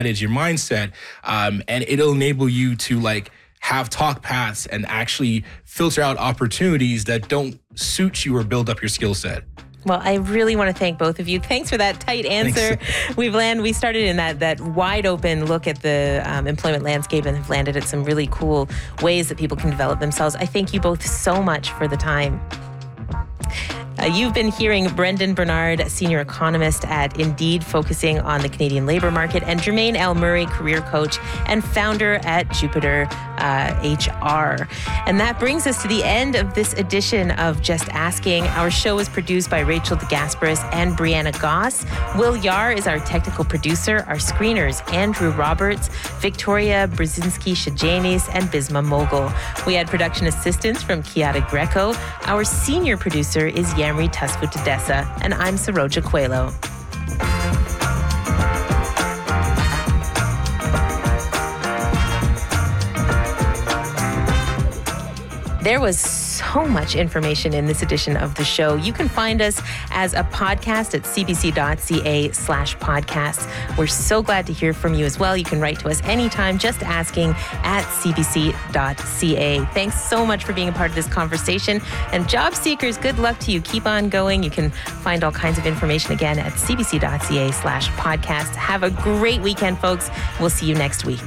is your mindset, and it'll enable you to like have talk paths and actually filter out opportunities that don't suit you or build up your skill set. Well, I really want to thank both of you. Thanks for that tight answer. We started in that wide open look at the employment landscape and have landed at some really cool ways that people can develop themselves. I thank you both so much for the time. You've been hearing Brendan Bernard, senior economist at Indeed, focusing on the Canadian labor market, and Jermaine L. Murray, career coach and founder at Jupiter HR. And that brings us to the end of this edition of Just Asking. Our show is produced by Rachel DeGasperis and Brianna Goss. Will Yar is our technical producer. Our screeners, Andrew Roberts, Victoria Brzezinski-Shajanis, and Bisma Mogul. We had production assistance from Kiata Greco. Our senior producer is Yamri Tasfutadessa, and I'm Saroja Coelho. There was so much information in this edition of the show. You can find us as a podcast at cbc.ca/podcasts. We're so glad to hear from you as well. You can write to us anytime, just asking at cbc.ca. Thanks so much for being a part of this conversation. And job seekers, good luck to you. Keep on going. You can find all kinds of information again at cbc.ca/podcasts. Have a great weekend, folks. We'll see you next week.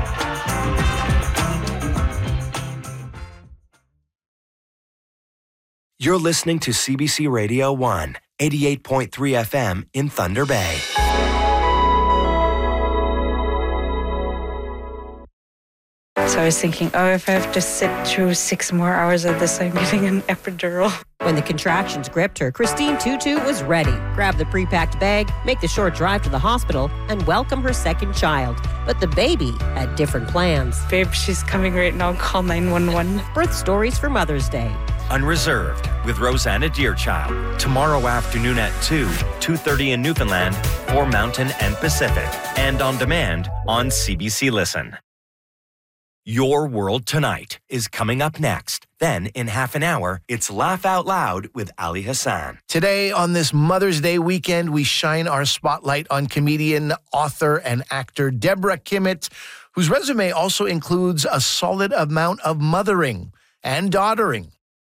You're listening to CBC Radio 1, 88.3 FM in Thunder Bay. So I was thinking, if I have to sit through 6 more hours of this, I'm getting an epidural. When the contractions gripped her, Christine Tutu was ready. Grab the pre-packed bag, make the short drive to the hospital, and welcome her second child. But the baby had different plans. Babe, she's coming right now. Call 911. Birth stories for Mother's Day. Unreserved with Rosanna Deerchild. Tomorrow afternoon at 2:30 in Newfoundland, for Mountain and Pacific. And on demand on CBC Listen. Your World Tonight is coming up next. Then, in half an hour, it's Laugh Out Loud with Ali Hassan. Today, on this Mother's Day weekend, we shine our spotlight on comedian, author, and actor Deborah Kimmett, whose resume also includes a solid amount of mothering and daughtering.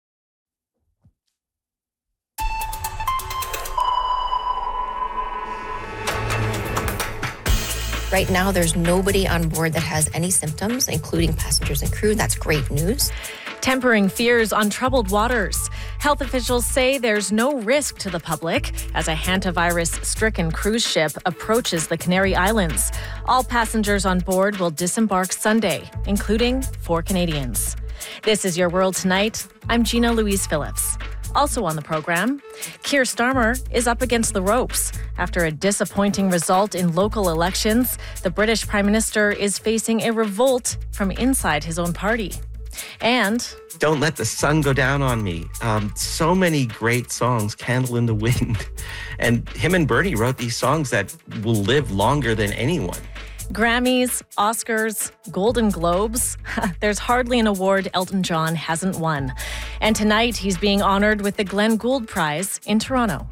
Right now, there's nobody on board that has any symptoms, including passengers and crew. That's great news. Tempering fears on troubled waters. Health officials say there's no risk to the public as a hantavirus-stricken cruise ship approaches the Canary Islands. All passengers on board will disembark Sunday, including 4 Canadians. This is Your World Tonight. I'm Gina Louise Phillips. Also on the program, Keir Starmer is up against the ropes. After a disappointing result in local elections, the British Prime Minister is facing a revolt from inside his own party. And Don't Let the Sun Go Down on Me. So many great songs, Candle in the Wind. And him and Bernie wrote these songs that will live longer than anyone. Grammys, Oscars, Golden Globes. There's hardly an award Elton John hasn't won. And tonight, he's being honored with the Glenn Gould Prize in Toronto.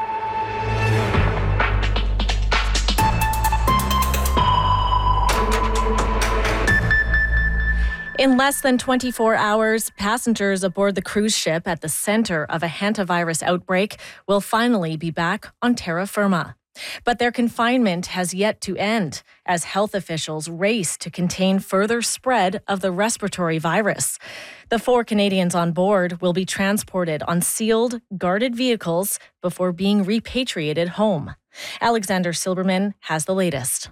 In less than 24 hours, passengers aboard the cruise ship at the center of a hantavirus outbreak will finally be back on terra firma. But their confinement has yet to end as health officials race to contain further spread of the respiratory virus. The 4 Canadians on board will be transported on sealed, guarded vehicles before being repatriated home. Alexander Silberman has the latest.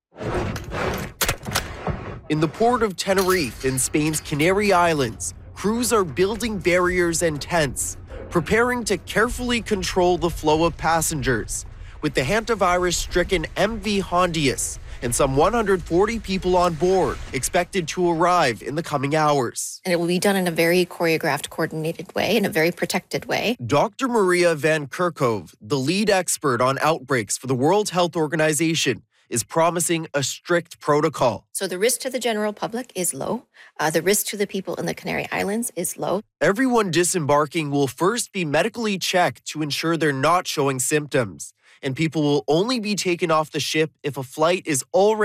In the port of Tenerife in Spain's Canary Islands, crews are building barriers and tents, preparing to carefully control the flow of passengers. With the hantavirus-stricken MV Hondius and some 140 people on board expected to arrive in the coming hours. And it will be done in a very choreographed, coordinated way, in a very protected way. Dr. Maria Van Kerkhove, the lead expert on outbreaks for the World Health Organization, is promising a strict protocol. So the risk to the general public is low. The risk to the people in the Canary Islands is low. Everyone disembarking will first be medically checked to ensure they're not showing symptoms. And people will only be taken off the ship if a flight is already